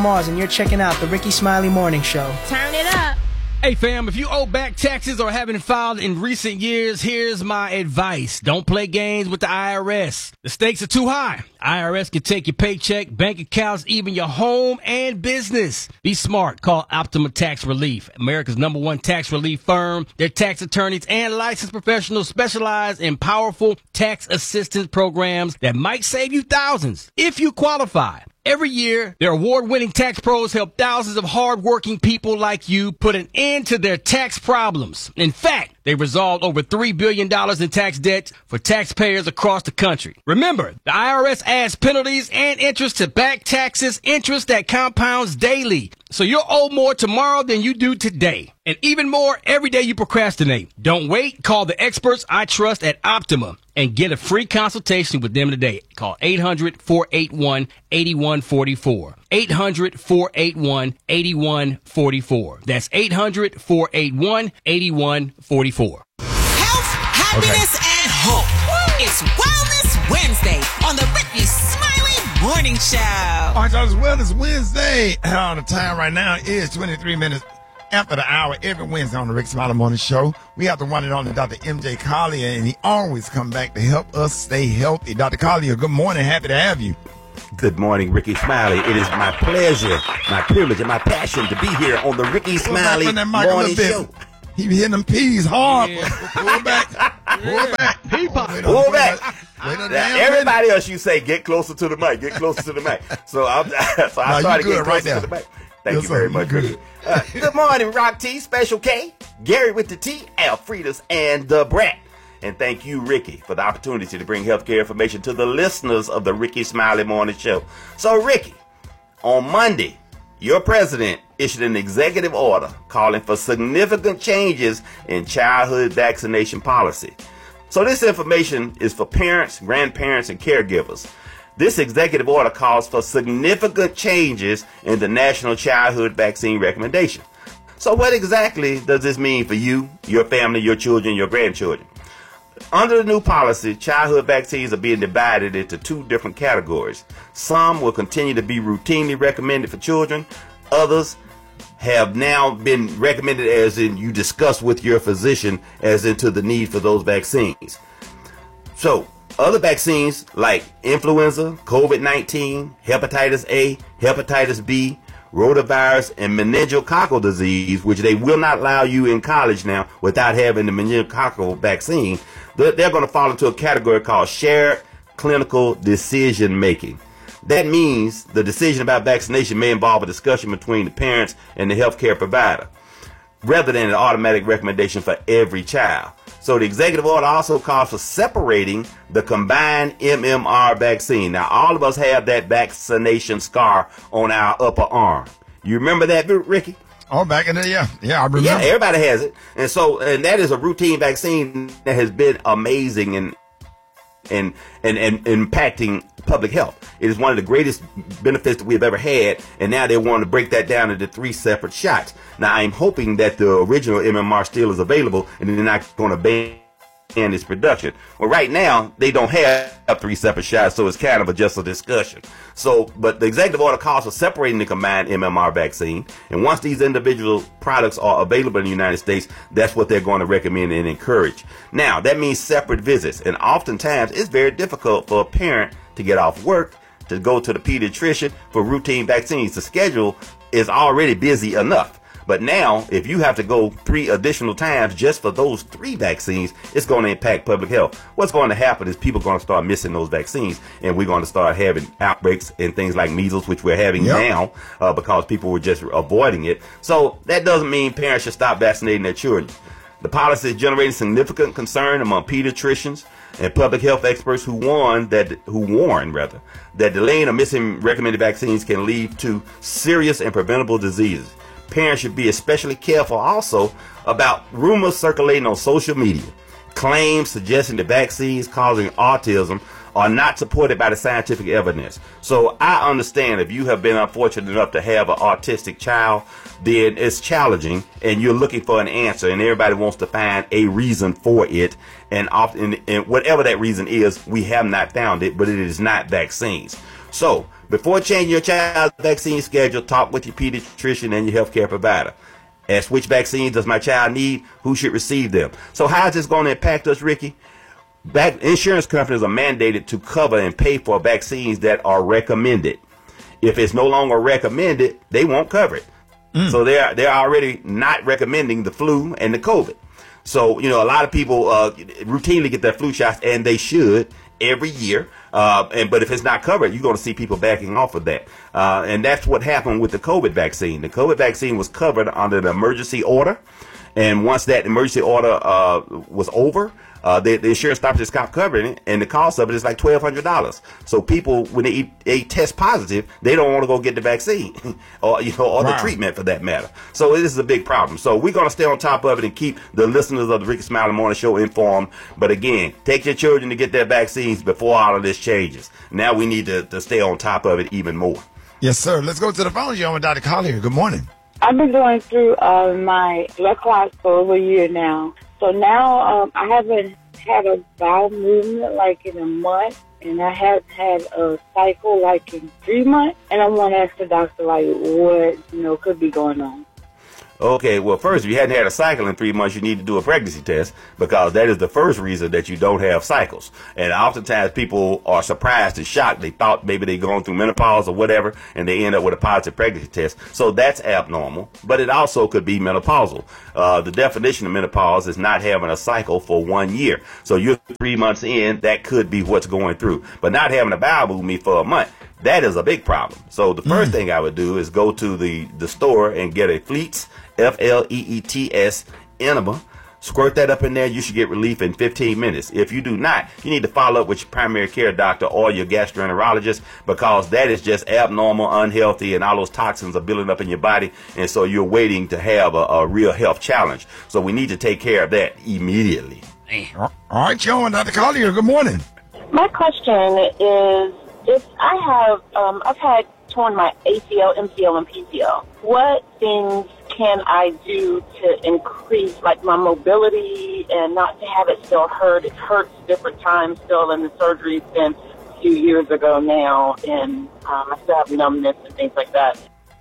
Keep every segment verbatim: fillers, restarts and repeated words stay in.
Mars, and you're checking out the Ricky Smiley Morning Show. Turn it up. Hey, fam, if you owe back taxes or haven't filed in recent years, here's my advice. Don't play games with the I R S. The stakes are too high. I R S can take your paycheck, bank accounts, even your home and business. Be smart. Call Optima Tax Relief, America's number one tax relief firm. Their tax attorneys and licensed professionals specialize in powerful tax assistance programs that might save you thousands if you qualify. Every year, their award-winning tax pros help thousands of hard-working people like you put an end to their tax problems. In fact, they resolved over three billion dollars in tax debt for taxpayers across the country. Remember, the I R S adds penalties and interest to back taxes, interest that compounds daily. So you'll owe more tomorrow than you do today. And even more every day you procrastinate. Don't wait. Call the experts I trust at Optima and get a free consultation with them today. Call eight hundred, four eight one, eight one four four. eight hundred, four eight one, eight one four four. That's eight hundred, four eight one, eight one four four. Health, happiness, okay. and hope. It's Wellness Wednesday on the Ricky Smiley Morning Show. All right, y'all, it's Wellness Wednesday. Uh, the time right now is twenty-three minutes after the hour. Every Wednesday on the Ricky Smiley Morning Show, we have to run it on to Doctor M J Collier, and he always come back to help us stay healthy. Doctor Collier, good morning. Happy to have you. Good morning, Ricky Smiley. It is my pleasure, my privilege, and my passion to be here on the Ricky Smiley Morning Show. He be hitting them peas hard. Yeah. Pull back. Pull back. Pea pie. Pull back. Everybody else, you say, get closer to the mic. Get closer to the mic. So, I'm, so I no, started getting closer right to the mic. Thank yes, you very sir. much. Good. Uh, good morning, Rock T, Special K, Gary with the T, Alfredas, and the Brat. And thank you, Ricky, for the opportunity to bring healthcare information to the listeners of the Ricky Smiley Morning Show. So, Ricky, on Monday, your president issued an executive order calling for significant changes in childhood vaccination policy. So this information is for parents, grandparents, and caregivers. This executive order calls for significant changes in the national childhood vaccine recommendation. So what exactly does this mean for you, your family, your children, your grandchildren? Under the new policy, childhood vaccines are being divided into two different categories. Some will continue to be routinely recommended for children. Others have now been recommended as in you discuss with your physician as into the need for those vaccines. So, other vaccines like influenza, COVID nineteen, hepatitis A, hepatitis B, rotavirus, and meningococcal disease, which they will not allow you in college now without having the meningococcal vaccine, they're, they're going to fall into a category called shared clinical decision making. That means the decision about vaccination may involve a discussion between the parents and the healthcare provider, rather than an automatic recommendation for every child. So the executive order also calls for separating the combined M M R vaccine. Now, all of us have that vaccination scar on our upper arm. You remember that, Ricky? Oh, back in the, yeah. Yeah, I remember. Yeah, everybody has it. And so, and that is a routine vaccine that has been amazing and and and, and impacting public health. It is one of the greatest benefits that we've ever had, and now they want to break that down into three separate shots. Now, I'm hoping that the original M M R still is available, and they're not going to ban its production. Well, right now, they don't have three separate shots, so it's kind of a, just a discussion. So, but the executive order calls for separating the combined M M R vaccine, and once these individual products are available in the United States, that's what they're going to recommend and encourage. Now, that means separate visits, and oftentimes, it's very difficult for a parent to get off work, to go to the pediatrician for routine vaccines. The schedule is already busy enough. But now, if you have to go three additional times just for those three vaccines, it's going to impact public health. What's going to happen is people are going to start missing those vaccines, and we're going to start having outbreaks and things like measles, which we're having yep. now uh, because people were just avoiding it. So that doesn't mean parents should stop vaccinating their children. The policy is generating significant concern among pediatricians and public health experts who warn that who warn rather that delaying or missing recommended vaccines can lead to serious and preventable diseases. Parents should be especially careful also about rumors circulating on social media. Claims suggesting that vaccines causing autism are not supported by the scientific evidence. So I understand if you have been unfortunate enough to have an autistic child, then it's challenging and you're looking for an answer, and everybody wants to find a reason for it. And often, and whatever that reason is, we have not found it, but it is not vaccines. So Before changing your child's vaccine schedule, talk with your pediatrician and your healthcare provider. Ask which vaccines does my child need, who should receive them. So how is this going to impact us, Ricky? Back, insurance companies are mandated to cover and pay for vaccines that are recommended. If it's no longer recommended, they won't cover it. Mm. So they're they're already not recommending the flu and the COVID. So, you know, a lot of people uh, routinely get their flu shots, and they should every year. Uh, and but if it's not covered, you're going to see people backing off of that. Uh, and that's what happened with the COVID vaccine. The COVID vaccine was covered under the emergency order. And once that emergency order uh, was over, uh, the, the insurance company stopped covering it, and the cost of it is like twelve hundred dollars. So people, when they, they test positive, they don't want to go get the vaccine or you know or wow. the treatment for that matter. So this is a big problem. So we're going to stay on top of it and keep the listeners of the Ricky Smiley Morning Show informed. But again, take your children to get their vaccines before all of this changes. Now we need to, to stay on top of it even more. Yes, sir. Let's go to the phone. You're on with Doctor Collier. Good morning. I've been going through uh, my blood clots for over a year now. So now um, I haven't had a bowel movement like in a month, and I haven't had a cycle like in three months. And I want to ask the doctor, like, what, you know, could be going on. Okay, well, first, if you hadn't had a cycle in three months, you need to do a pregnancy test, because that is the first reason that you don't have cycles. And oftentimes people are surprised and shocked. They thought maybe they're going through menopause or whatever, and they end up with a positive pregnancy test. So that's abnormal, but it also could be menopausal. Uh, the definition of menopause is not having a cycle for one year. So you're three months in, that could be what's going through. But not having a bowel movement for a month, that is a big problem. So the first mm. thing I would do is go to the, the store and get a Fleets, F L E E T S, enema. Squirt that up in there. You should get relief in fifteen minutes. If you do not, you need to follow up with your primary care doctor or your gastroenterologist, because that is just abnormal, unhealthy, and all those toxins are building up in your body. And so you're waiting to have a, a real health challenge. So we need to take care of that immediately. All right, Joe and Doctor Collier, good morning. My question is, if I have, um, I've had torn my A C L, M C L, and P C L. What things can I do to increase, like, my mobility and not to have it still hurt? It hurts different times still, and the surgery's been a few years ago now, and um, I still have numbness and things like that.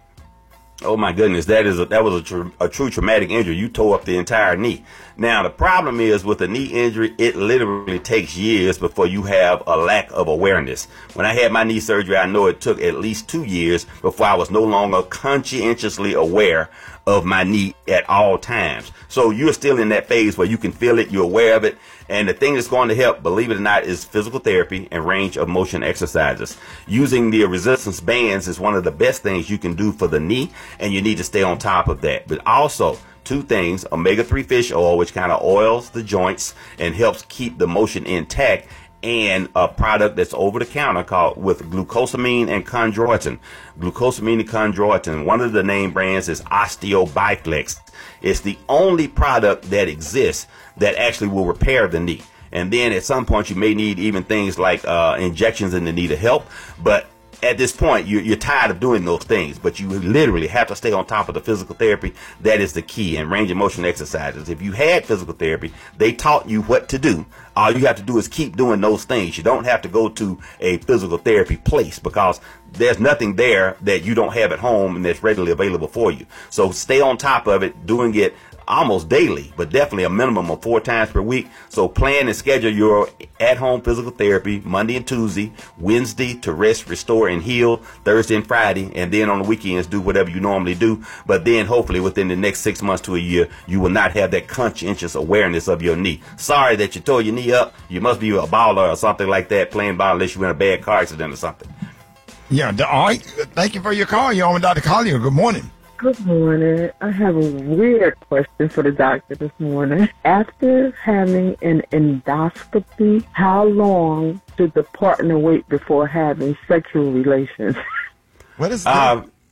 Oh my goodness, that is a, that was a, tr- a true traumatic injury. You tore up the entire knee. Now the problem is with a knee injury, it literally takes years before you have a lack of awareness. When I had my knee surgery, I know it took at least two years before I was no longer conscientiously aware of my knee at all times. So you're still in that phase where you can feel it, you're aware of it. And the thing that's going to help, believe it or not, is physical therapy and range of motion exercises. Using the resistance bands is one of the best things you can do for the knee, and you need to stay on top of that. But also, two things, omega three fish oil, which kind of oils the joints and helps keep the motion intact, and a product that's over the counter called with glucosamine and chondroitin. Glucosamine and chondroitin, one of the name brands is OsteoBiflex. It's the only product that exists that actually will repair the knee. And then at some point you may need even things like uh, injections in the knee to help. But at this point, you're, you're tired of doing those things, but you literally have to stay on top of the physical therapy. That is the key. And range of motion exercises. If you had physical therapy, they taught you what to do. All you have to do is keep doing those things. You don't have to go to a physical therapy place, because there's nothing there that you don't have at home and that's readily available for you. So stay on top of it, doing it almost daily, but definitely a minimum of four times per week. So plan and schedule your at-home physical therapy Monday and Tuesday, Wednesday to rest, restore, and heal, Thursday and Friday, and then on the weekends do whatever you normally do. But then hopefully within the next six months to a year, you will not have that conscientious awareness of your knee. Sorry that you tore your knee up. You must be a baller or something like that, playing ball, unless you were in a bad car accident or something. Yeah, all right. Thank you for your call. You're on with Doctor Collier. Good morning. Good morning. I have a weird question for the doctor this morning. After having an endoscopy, how long should the partner wait before having sexual relations? What is that? Um,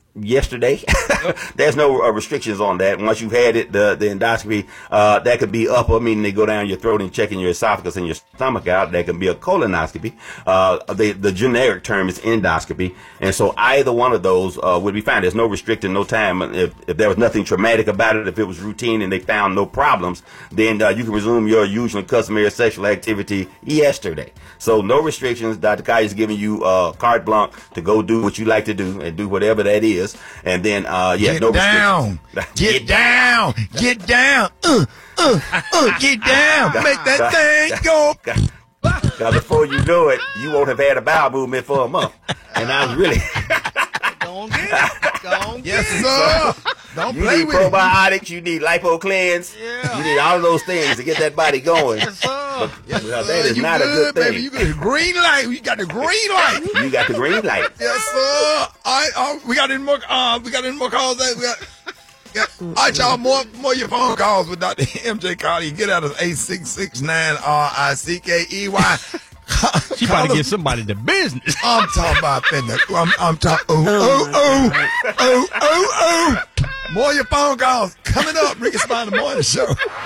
yesterday. There's no uh, restrictions on that. Once you've had it, the, the endoscopy, uh, that could be upper, meaning they go down your throat and checking your esophagus and your stomach out. That can be a colonoscopy. Uh, the, the generic term is endoscopy. And so either one of those, uh, would be fine. There's no restricting, no time. If, if there was nothing traumatic about it, if it was routine and they found no problems, then, uh, you can resume your usual and customary sexual activity yesterday. So no restrictions. Doctor Kai is giving you, uh, carte blanche to go do what you like to do and do whatever that is. And then, uh, yeah, get no down, get down, get down, uh, uh, uh, get down, make that thing go. Now, before you know it, you won't have had a bowel movement for a month. And I was really. Don't get it. Don't yes, get sir. It. Don't you play need with probiotics, it. You need lipo cleanse. Yeah. You need all of those things to get that body going. Yes, sir. But, yes, well, sir. that is you not good, a good thing. Baby. You got the green light. You got the green light. You got the green light. Yes, sir. All right, uh, we got any more? Uh, we got any more calls? That we got. Yeah. All right, y'all. More, more your phone calls with Doctor M J Carly. Get out of eight six six nine R I C K E Y. She about to get somebody to business. I'm talking about that. I'm, I'm talking. Oh, oh, oh, oh, oh, oh. More your phone calls coming up. Ricky Smiley Morning Show.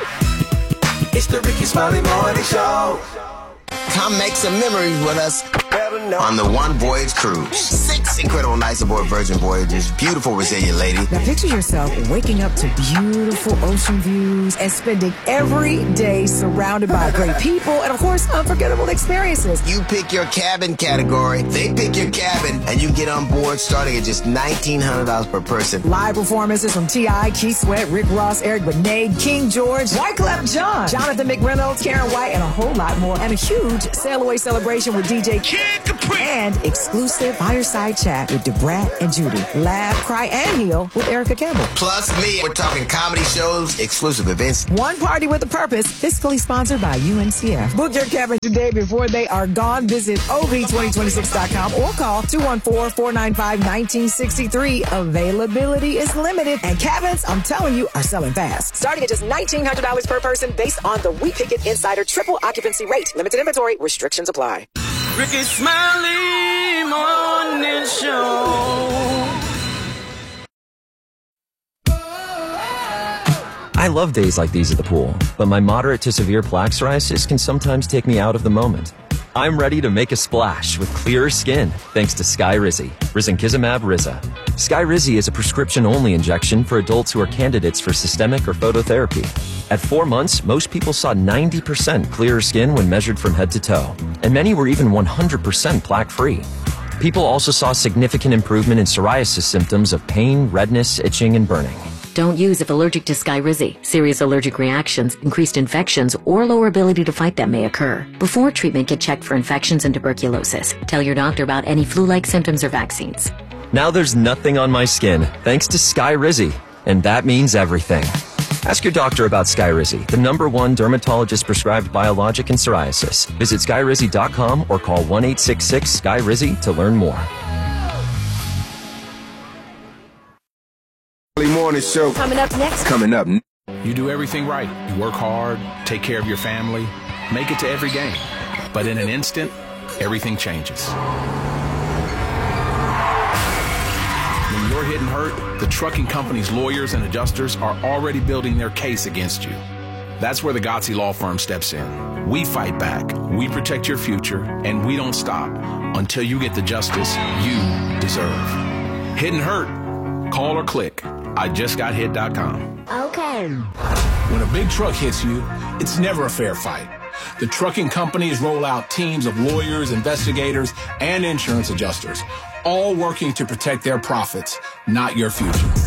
It's the Ricky Smiley Morning Show. Come make some memories with us on the One Voyage Cruise. Six incredible nights aboard Virgin Voyages. Beautiful, resilient lady. Now picture yourself waking up to beautiful ocean views and spending every day surrounded by great people and, of course, unforgettable experiences. You pick your cabin category, they pick your cabin, and you get on board starting at just nineteen hundred dollars per person. Live performances from T I, Keith Sweat, Rick Ross, Eric Benet, King George, Wyclef Jean, Jonathan McReynolds, Karen White, and a whole lot more. And a huge sail away celebration with D J Kid Capri. And exclusive fireside chat with Debrat and Judy. Laugh, cry, and heal with Erica Campbell. Plus me. We're talking comedy shows, exclusive events. One party with a purpose. Fiscally sponsored by U N C F. Book your cabin today before they are gone. Visit O V twenty twenty-six dot com or call two one four, four nine five, one nine six three. Availability is limited, and cabins, I'm telling you, are selling fast. Starting at just nineteen hundred dollars per person based on the We Pick It Insider triple occupancy rate. Limited inventory. Restrictions apply. Ricky Smiley Morning Show. I love days like these at the pool, but my moderate to severe plaque psoriasis can sometimes take me out of the moment. I'm ready to make a splash with clearer skin thanks to Skyrizi, risankizumab Riza. Skyrizi is a prescription-only injection for adults who are candidates for systemic or phototherapy. At four months, most people saw ninety percent clearer skin when measured from head to toe, and many were even one hundred percent plaque-free. People also saw significant improvement in psoriasis symptoms of pain, redness, itching, and burning. Don't use if allergic to Skyrizi. Serious allergic reactions, increased infections, or lower ability to fight them may occur. Before treatment, get checked for infections and tuberculosis. Tell your doctor about any flu-like symptoms or vaccines. Now there's nothing on my skin thanks to Skyrizi, and that means everything. Ask your doctor about Skyrizi, the number one dermatologist-prescribed biologic in psoriasis. Visit skyrizi dot com or call one eight six six, S K Y R I Z I to learn more. Morning Show. Coming up next. Coming up. You do everything right. You work hard, take care of your family, make it to every game. But in an instant, everything changes. When you're hit and hurt, the trucking company's lawyers and adjusters are already building their case against you. That's where the Gotzi Law Firm steps in. We fight back, we protect your future, and we don't stop until you get the justice you deserve. Hit and hurt? Call or click I just got hit dot com. Okay. When a big truck hits you, it's never a fair fight. The trucking companies roll out teams of lawyers, investigators, and insurance adjusters, all working to protect their profits, not your future.